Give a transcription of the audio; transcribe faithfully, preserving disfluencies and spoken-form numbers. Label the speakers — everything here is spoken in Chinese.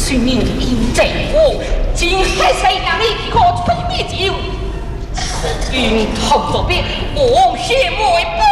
Speaker 1: 虽命因正我，今海谁让你可吹灭酒？可因同作别，我血为不。